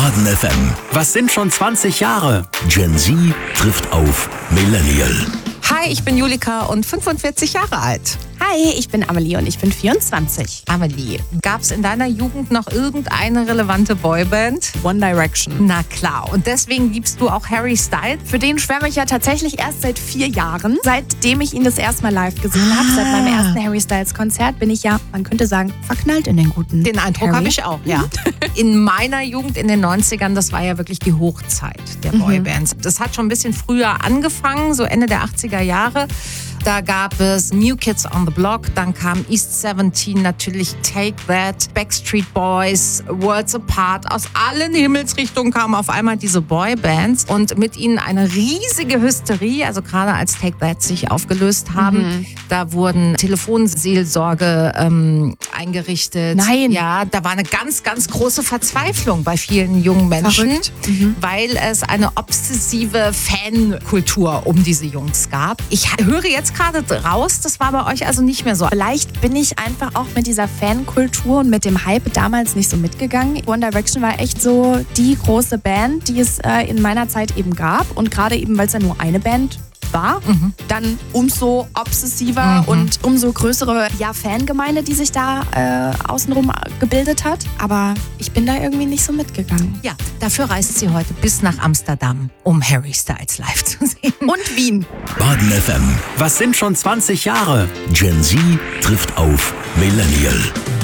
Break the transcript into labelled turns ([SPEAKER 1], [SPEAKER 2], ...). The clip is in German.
[SPEAKER 1] Baden FM.
[SPEAKER 2] Was sind schon 20 Jahre?
[SPEAKER 1] Gen Z trifft auf Millennial.
[SPEAKER 3] Hi, ich bin Julika und 45 Jahre alt.
[SPEAKER 4] Hi, ich bin Amelie und ich bin 24.
[SPEAKER 3] Amelie, gab es in deiner Jugend noch irgendeine relevante Boyband?
[SPEAKER 4] One Direction.
[SPEAKER 3] Na klar, und deswegen liebst du auch Harry Styles?
[SPEAKER 4] Für den schwärme ich ja tatsächlich erst seit 4 Jahren. Seitdem ich ihn das erste Mal live gesehen habe, seit meinem ersten Harry Styles Konzert, bin ich ja, man könnte sagen, verknallt in den guten
[SPEAKER 3] Den Eindruck habe ich auch, ja. In meiner Jugend in den 90ern, das war ja wirklich die Hochzeit der Boybands. Das hat schon ein bisschen früher angefangen, so Ende der 80er Jahre. Da gab es New Kids on the Block, dann kam East 17, natürlich Take That, Backstreet Boys, Worlds Apart. Aus allen Himmelsrichtungen kamen auf einmal diese Boybands und mit ihnen eine riesige Hysterie, also gerade als Take That sich aufgelöst haben. Da wurden Telefonseelsorge eingerichtet.
[SPEAKER 4] Nein.
[SPEAKER 3] Ja, da war eine ganz, ganz große Verzweiflung bei vielen jungen Menschen, weil es eine obsessive Fankultur um diese Jungs gab. Ich höre jetzt gerade raus, das war bei euch also nicht mehr so.
[SPEAKER 4] Vielleicht bin ich einfach auch mit dieser Fankultur und mit dem Hype damals nicht so mitgegangen. One Direction war echt so die große Band, die es in meiner Zeit eben gab. Und gerade eben, weil es ja nur eine Band war, dann umso obsessiver und umso größere Fangemeinde, die sich da außenrum gebildet hat. Aber ich bin da irgendwie nicht so mitgegangen.
[SPEAKER 3] Ja, dafür reist sie heute bis nach Amsterdam, um Harry Styles live zu sehen.
[SPEAKER 4] Und Wien.
[SPEAKER 1] Baden FM.
[SPEAKER 2] Was sind schon 20 Jahre?
[SPEAKER 1] Gen Z trifft auf Millennial.